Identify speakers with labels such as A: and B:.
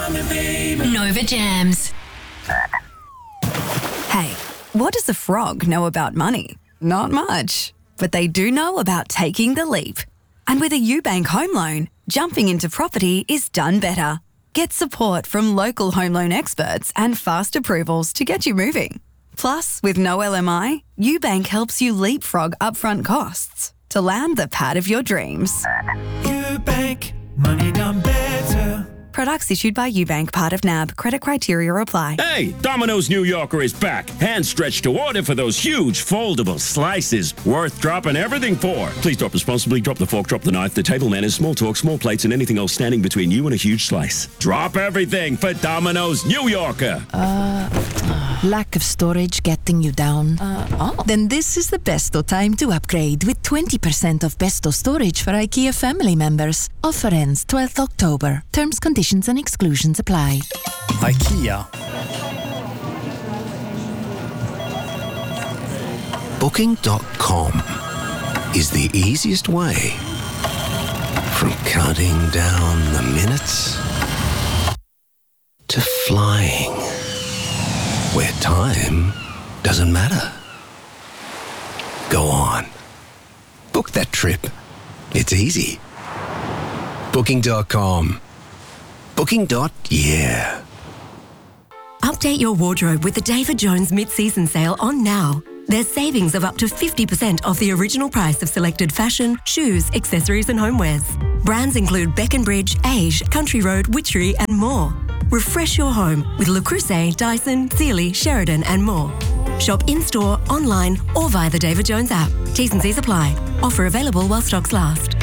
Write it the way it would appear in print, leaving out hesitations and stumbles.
A: Nova Jams.
B: Hey, what does a frog know about money? Not much. But they do know about taking the leap. And with a UBank home loan, jumping into property is done better. Get support from local home loan experts and fast approvals to get you moving. Plus, with no LMI, UBank helps you leapfrog upfront costs to land the pad of your dreams.
C: UBank, money done better.
B: Products issued by UBank, part of NAB. Credit criteria apply.
D: Hey, Domino's New Yorker is back. Hand stretched to order for those huge foldable slices. Worth dropping everything for. Please drop responsibly. Drop the fork, drop the knife, the table manners, small talk, small plates, and anything else standing between you and a huge slice. Drop everything for Domino's New Yorker.
E: Lack of storage getting you down? Then this is the Besto time to upgrade with 20% off Besto storage for IKEA family members. Offer ends 12th October. Terms, conditions and exclusions apply.
F: IKEA.
G: Booking.com is the easiest way from counting down the minutes to flying where time doesn't matter. Go on. Book that trip. It's easy. Booking.com. Booking.yeah.
H: Update your wardrobe with the David Jones mid-season sale on now. There's savings of up to 50% off the original price of selected fashion, shoes, accessories and homewares. Brands include Beckenbridge, Age, Country Road, Witchery and more. Refresh your home with Le Creuset, Dyson, Sealy, Sheridan and more. Shop in-store, online or via the David Jones app. T's and C's apply. Offer available while stocks last.